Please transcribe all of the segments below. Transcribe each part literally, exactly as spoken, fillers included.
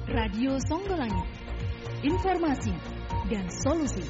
Radio Songgolangit, informasi dan solusi.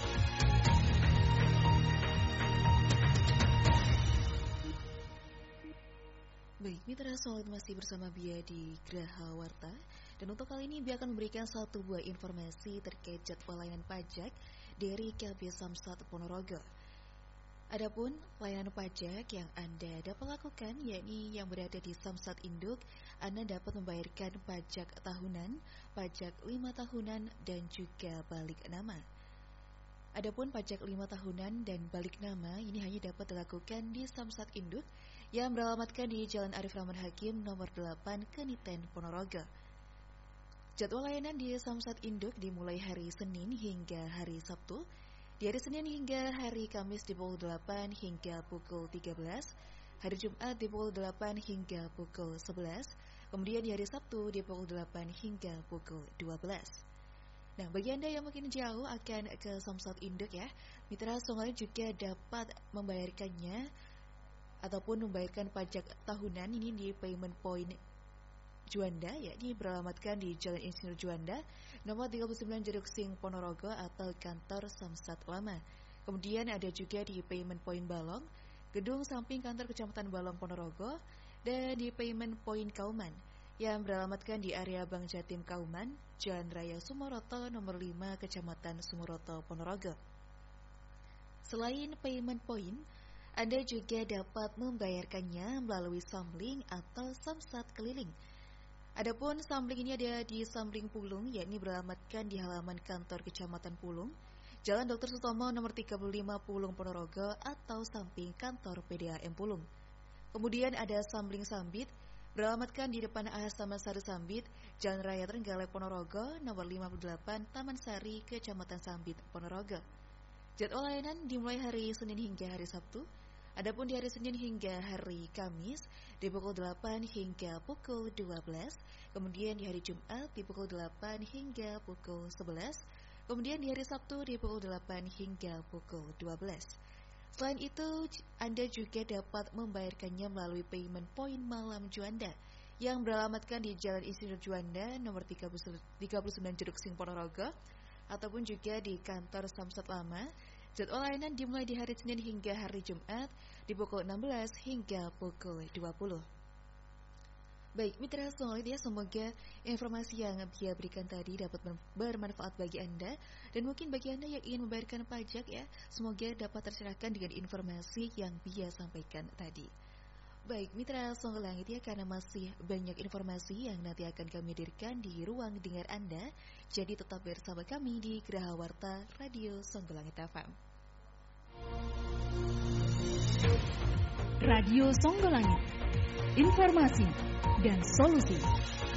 Baik, mitra solid masih bersama Bia di Graha Warta. Dan untuk kali ini Bia akan memberikan satu buah informasi terkait jadwal layanan pajak dari K B Samsat Ponorogo. Adapun layanan pajak yang Anda dapat lakukan, yakni yang berada di Samsat Induk, Anda dapat membayarkan pajak tahunan, pajak lima tahunan, dan juga balik nama. Adapun pajak lima tahunan dan balik nama ini hanya dapat dilakukan di Samsat Induk yang beralamatkan di Jalan Arif Rahman Hakim nomor delapan, Keniten, Ponorogo. Jadwal layanan di Samsat Induk dimulai hari Senin hingga hari Sabtu. Di hari Senin hingga hari Kamis di pukul delapan hingga pukul tiga belas, hari Jumat di pukul delapan hingga pukul sebelas, kemudian di hari Sabtu di pukul delapan hingga pukul dua belas. Nah, bagi Anda yang mungkin jauh akan ke Samsat Induk ya, mitra Songgolangit juga dapat membayarkannya ataupun membayarkan pajak tahunan ini di Payment Point Juanda, yakni beralamatkan di Jalan Insinyur Juanda nomor tiga puluh sembilan Jeruksing Ponorogo atau kantor Samsat Lama. Kemudian ada juga di Payment Point Balong, gedung samping kantor Kecamatan Balong Ponorogo, dan di Payment Point Kauman yang beralamatkan di area Bank Jatim Kauman, Jalan Raya Sumoroto nomor lima, Kecamatan Sumoroto, Ponorogo. Selain Payment Point, Anda juga dapat membayarkannya melalui Samling atau Samsat Keliling. Adapun Samling ini ada di Samling Pulung, yakni beralamatkan di halaman kantor Kecamatan Pulung, Jalan Doktor Sutomo nomor tiga puluh lima, Pulung, Ponorogo, atau samping kantor P D A M Pulung. Kemudian ada Samling Sambit, beralamatkan di depan Ahasama Sari Sambit, Jalan Raya Trenggalek, Ponorogo, nomor lima puluh delapan, Taman Sari, Kecamatan Sambit, Ponorogo. Jadwal layanan dimulai hari Senin hingga hari Sabtu. Adapun di hari Senin hingga hari Kamis di pukul delapan hingga pukul dua belas, kemudian di hari Jumat di pukul delapan hingga pukul sebelas, kemudian di hari Sabtu di pukul delapan hingga pukul dua belas. Selain itu, Anda juga dapat membayarkannya melalui Payment Point Malam Juanda yang beralamatkan di Jalan Insinyur Juanda nomor tiga puluh sembilan Jeruksing Ponorogo, ataupun juga di kantor Samsat Lama. Jadwal layanan dimulai di hari Senin hingga hari Jumat di pukul enam belas hingga pukul dua puluh. Baik, mitra Songgolangit ya, semoga informasi yang Bia berikan tadi dapat bermanfaat bagi Anda. Dan mungkin bagi Anda yang ingin membayarkan pajak ya, semoga dapat tercerahkan dengan informasi yang Bia sampaikan tadi. Baik, mitra Songgolangit ya, karena masih banyak informasi yang nanti akan kami hadirkan di ruang dengar Anda, jadi tetap bersama kami di Graha Warta Radio Songgolangit F M. Radio Songgolangit, informasi dan solusi.